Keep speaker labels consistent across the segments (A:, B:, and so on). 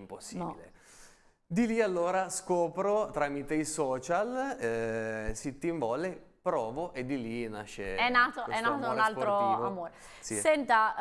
A: impossibile. Di lì allora scopro tramite i social Sitting Volley, provo e di lì nasce
B: è nato un altro
A: sportivo.
B: amore.
A: Sì.
B: Senta,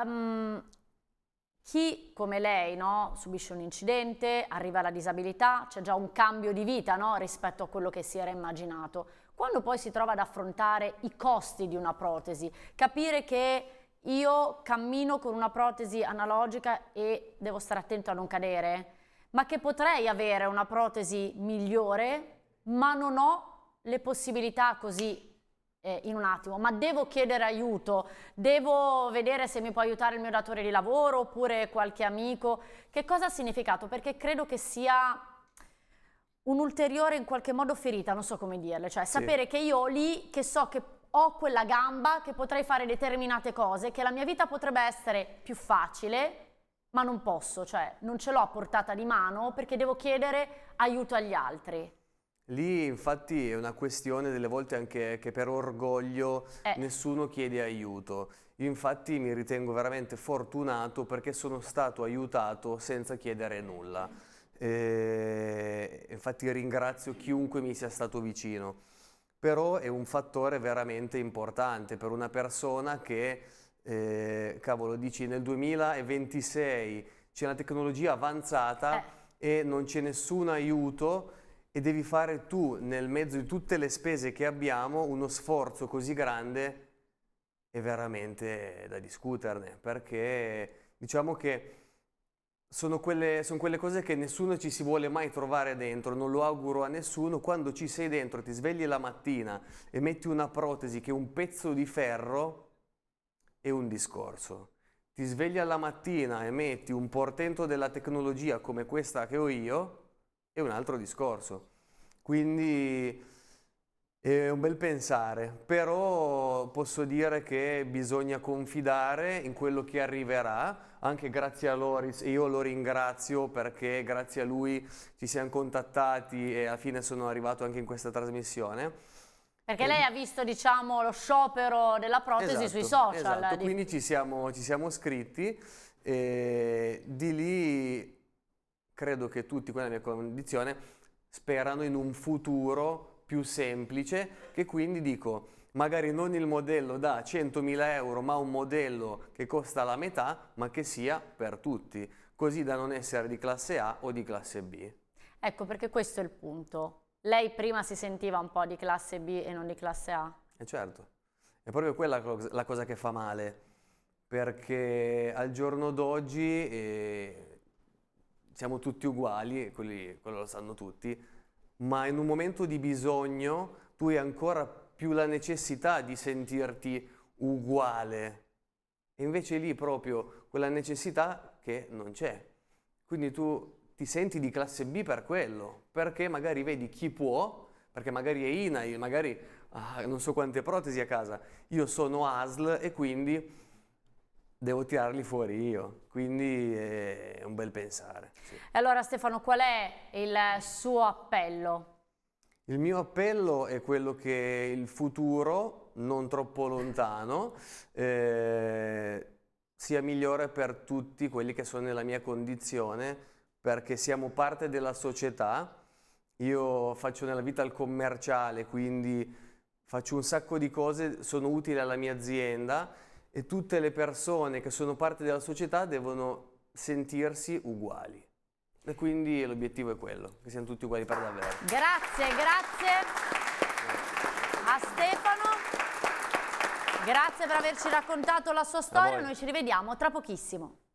B: chi come lei, no, subisce un incidente, arriva alla disabilità, c'è già un cambio di vita, no, rispetto a quello che si era immaginato. Quando poi si trova ad affrontare i costi di una protesi, capire che io cammino con una protesi analogica e devo stare attento a non cadere, ma che potrei avere una protesi migliore, ma non ho le possibilità così in un attimo, ma devo chiedere aiuto, devo vedere se mi può aiutare il mio datore di lavoro oppure qualche amico. Che cosa ha significato? Perché credo che sia un'ulteriore in qualche modo ferita, non so come dirle, cioè sapere che io ho lì, che so che ho quella gamba, che potrei fare determinate cose, che la mia vita potrebbe essere più facile, ma non posso, cioè non ce l'ho a portata di mano perché devo chiedere aiuto agli altri.
A: Lì infatti è una questione delle volte anche che per orgoglio nessuno chiede aiuto. Io infatti mi ritengo veramente fortunato perché sono stato aiutato senza chiedere nulla. Infatti ringrazio chiunque mi sia stato vicino. Però è un fattore veramente importante per una persona che, cavolo, dici nel 2026 c'è una tecnologia avanzata e non c'è nessun aiuto e devi fare tu, nel mezzo di tutte le spese che abbiamo, uno sforzo così grande, è veramente da discuterne, perché diciamo che sono quelle cose che nessuno ci si vuole mai trovare dentro, non lo auguro a nessuno. Quando ci sei dentro, ti svegli la mattina e metti una protesi che è un pezzo di ferro, è un discorso. Ti svegli alla mattina e metti un portento della tecnologia come questa che ho io, è un altro discorso. Quindi è un bel pensare, però posso dire che bisogna confidare in quello che arriverà, anche grazie a Loris, e io lo ringrazio perché grazie a lui ci siamo contattati e alla fine sono arrivato anche in questa trasmissione.
B: Perché lei ha visto, diciamo, lo sciopero della protesi sui social.
A: Esatto, quindi ci siamo scritti e di lì credo che tutti con la mia condizione sperano in un futuro più semplice, che quindi dico, magari non il modello da 100.000 euro, ma un modello che costa la metà, ma che sia per tutti, così da non essere di classe A o di classe B.
B: Ecco, perché questo è il punto. Lei prima si sentiva un po' di classe B e non di classe A?
A: Certo, è proprio quella la cosa che fa male, perché al giorno d'oggi siamo tutti uguali, quello lo sanno tutti, ma in un momento di bisogno tu hai ancora più la necessità di sentirti uguale e invece lì proprio quella necessità che non c'è. Quindi tu ti senti di classe B per quello, perché magari vedi chi può, perché magari è INAIL, magari non so quante protesi a casa, io sono ASL e quindi devo tirarli fuori io, quindi è un bel pensare. Sì.
B: Allora Stefano, qual è il suo appello?
A: Il mio appello è quello che il futuro, non troppo lontano, sia migliore per tutti quelli che sono nella mia condizione, perché siamo parte della società. Io faccio nella vita il commerciale, quindi faccio un sacco di cose, sono utile alla mia azienda e tutte le persone che sono parte della società devono sentirsi uguali. E quindi l'obiettivo è quello, che siamo tutti uguali per davvero.
B: Grazie a Stefano, grazie per averci raccontato la sua storia, noi ci rivediamo tra pochissimo.